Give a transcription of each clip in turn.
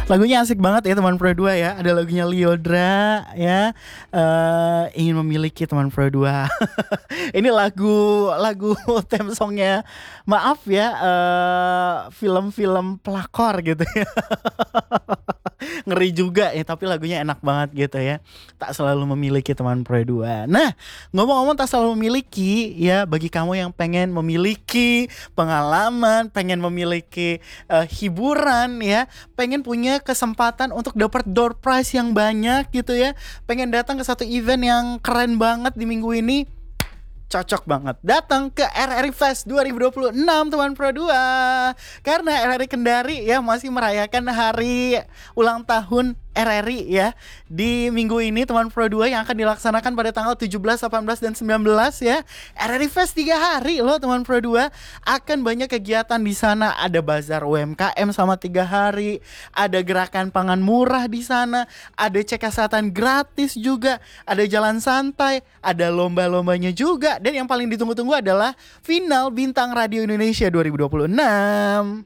Lagunya asik banget ya teman Pro 2 ya. Ada lagunya Lyodra ya. Ingin memiliki teman Pro 2. Ini lagu theme songnya. Maaf ya, film-film pelakor gitu ya. Ngeri juga ya, tapi lagunya enak banget gitu ya. Tak selalu memiliki teman Pro 2. Nah, ngomong-ngomong tak selalu memiliki ya, bagi kamu yang pengen memiliki pengalaman, pengen memiliki hiburan ya, pengen punya kesempatan untuk dapat door prize yang banyak gitu ya, pengen datang ke satu event yang keren banget di minggu ini, cocok banget datang ke RRI Fest 2026 teman Pro 2. Karena RRI Kendari ya masih merayakan hari ulang tahun RRI ya di minggu ini teman Pro 2 yang akan dilaksanakan pada tanggal 17, 18 dan 19 ya. RRI Fest 3 hari loh teman Pro 2. Akan banyak kegiatan di sana, ada bazar UMKM selama 3 hari, ada gerakan pangan murah di sana, ada cek kesehatan gratis juga, ada jalan santai, ada lomba-lombanya juga, dan yang paling ditunggu-tunggu adalah final Bintang Radio Indonesia 2026.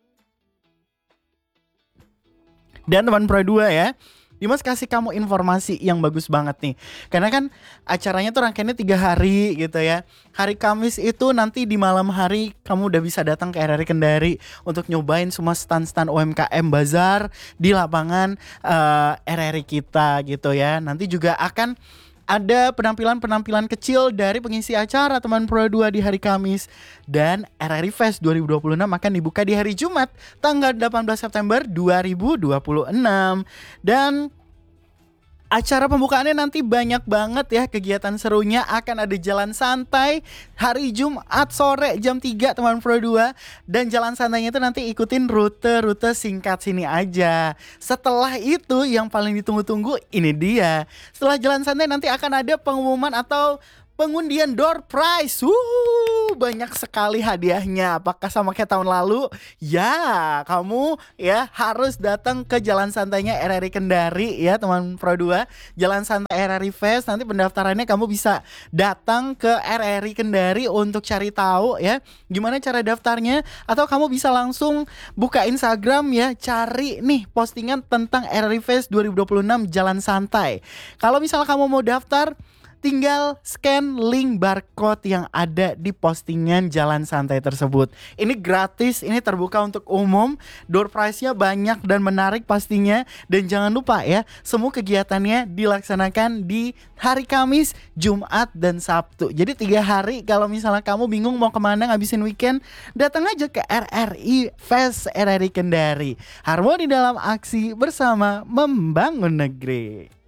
Dan teman Pro 2 ya, Dimas kasih kamu informasi yang bagus banget nih. Karena kan acaranya tuh rangkaiannya 3 hari gitu ya. Hari Kamis itu nanti di malam hari kamu udah bisa datang ke RRI Kendari untuk nyobain semua stand-stand UMKM bazar di lapangan RRI kita gitu ya. Nanti juga akan ada penampilan-penampilan kecil dari pengisi acara teman Pro 2 di hari Kamis. Dan RRI Fest 2026 akan dibuka di hari Jumat tanggal 18 September 2026. Dan acara pembukaannya nanti banyak banget ya, kegiatan serunya. Akan ada jalan santai hari Jumat sore jam 3 teman Pro 2. Dan jalan santainya itu nanti ikutin rute-rute singkat sini aja. Setelah itu yang paling ditunggu-tunggu ini dia. Setelah jalan santai nanti akan ada pengumuman atau pengundian door prize. Banyak sekali hadiahnya. Apakah sama kayak tahun lalu? Ya, kamu ya harus datang ke jalan santainya RRI Kendari ya teman Pro 2. Jalan santai RRI Fest. Nanti pendaftarannya kamu bisa datang ke RRI Kendari untuk cari tahu ya gimana cara daftarnya, atau kamu bisa langsung buka Instagram ya, cari nih postingan tentang RRI Fest 2026 Jalan Santai. Kalau misalnya kamu mau daftar, tinggal scan link barcode yang ada di postingan jalan santai tersebut. Ini gratis, ini terbuka untuk umum. Door prize-nya banyak dan menarik pastinya. Dan jangan lupa ya, semua kegiatannya dilaksanakan di hari Kamis, Jumat, dan Sabtu. Jadi 3 hari. Kalau misalnya kamu bingung mau kemana ngabisin weekend, datang aja ke RRI Fest RRI Kendari. Harmoni dalam aksi bersama membangun negeri.